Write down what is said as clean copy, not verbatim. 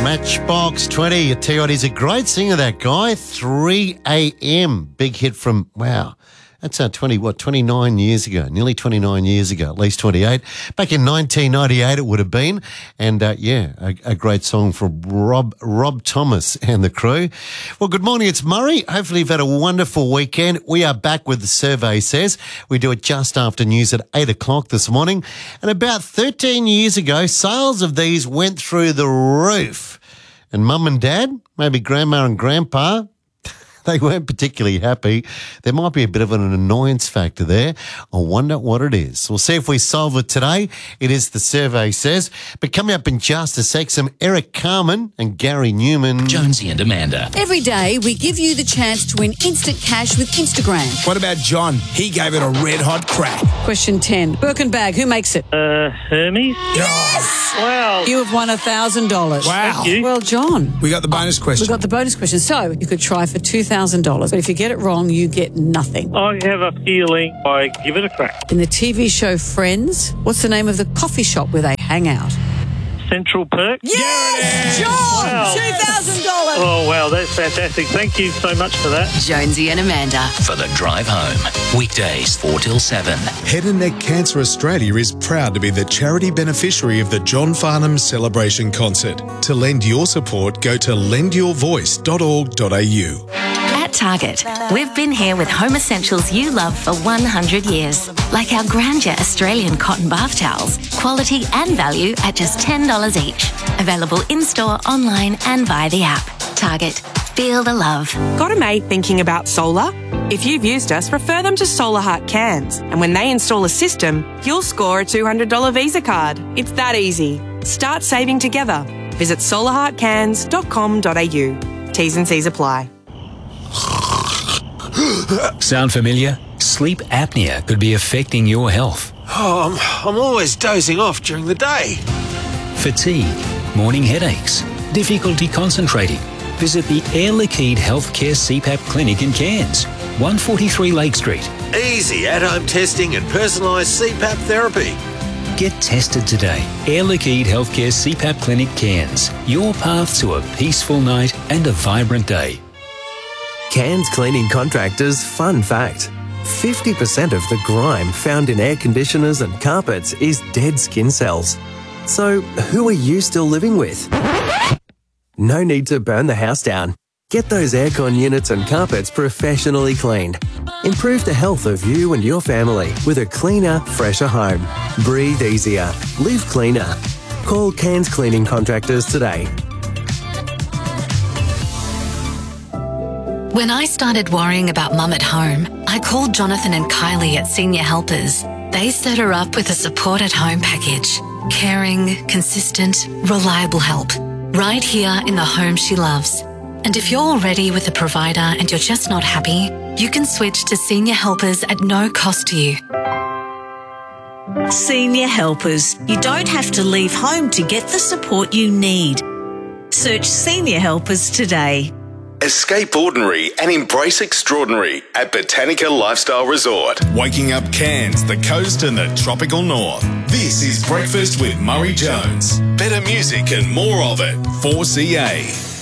Matchbox 20. I tell you what, he's a great singer, that guy. 3 a.m. Big hit from, wow, that's 29 years ago, nearly 29 years ago, at least 28. Back in 1998 it would have been. And, a great song from Rob Thomas and the crew. Well, good morning, it's Murray. Hopefully you've had a wonderful weekend. We are back with The Survey Says. We do it just after news at 8 o'clock this morning. And about 13 years ago, sales of these went through the roof. And mum and dad, maybe grandma and grandpa, they weren't particularly happy. There might be a bit of an annoyance factor there. I wonder what it is. We'll see if we solve it today. It is The Survey Says. But coming up in just a sec, some Eric Carmen and Gary Newman. Jonesy and Amanda. Every day, we give you the chance to win instant cash with Instagram. What about John? He gave it a red-hot crack. Question 10. Birkenbag, who makes it? Hermes. Yes! Wow. You have won $1,000. Wow. Thank you. Well, John. We got the bonus question. We got the bonus question. So, you could try for $2,000. But if you get it wrong, you get nothing. I have a feeling I give it a crack. In the TV show Friends, what's the name of the coffee shop where they hang out? Central Perk. Yes! John! Wow. $2,000! Oh, wow, that's fantastic. Thank you so much for that. Jonesy and Amanda. For the drive home. Weekdays 4 till 7. Head and Neck Cancer Australia is proud to be the charity beneficiary of the John Farnham Celebration Concert. To lend your support, go to lendyourvoice.org.au. At Target, we've been here with home essentials you love for 100 years. Like our Grandeur Australian cotton bath towels, quality and value at just $10 each. Available in-store, online and via the app. Target, feel the love. Got a mate thinking about solar? If you've used us, refer them to Solar Heart Cairns. And when they install a system, you'll score a $200 Visa card. It's that easy. Start saving together. Visit solarheartcairns.com.au. T's and C's apply. Sound familiar? Sleep apnea could be affecting your health. Oh, I'm always dozing off during the day. Fatigue, morning headaches, difficulty concentrating. Visit the Air Liquide Healthcare CPAP Clinic in Cairns, 143 Lake Street. Easy at-home testing and personalised CPAP therapy. Get tested today. Air Liquide Healthcare CPAP Clinic Cairns. Your path to a peaceful night and a vibrant day. Cairns Cleaning Contractors fun fact. 50% of the grime found in air conditioners and carpets is dead skin cells. So, who are you still living with? No need to burn the house down. Get those aircon units and carpets professionally cleaned. Improve the health of you and your family with a cleaner, fresher home. Breathe easier. Live cleaner. Call Cairns Cleaning Contractors today. When I started worrying about Mum at home, I called Jonathan and Kylie at Senior Helpers. They set her up with a support at home package. Caring, consistent, reliable help. Right here in the home she loves. And if you're already with a provider and you're just not happy, you can switch to Senior Helpers at no cost to you. Senior Helpers. You don't have to leave home to get the support you need. Search Senior Helpers today. Escape ordinary and embrace extraordinary at Botanica Lifestyle Resort. Waking up Cairns, the coast and the tropical north. This is Breakfast with Murray Jones. Better music and more of it. 4CA.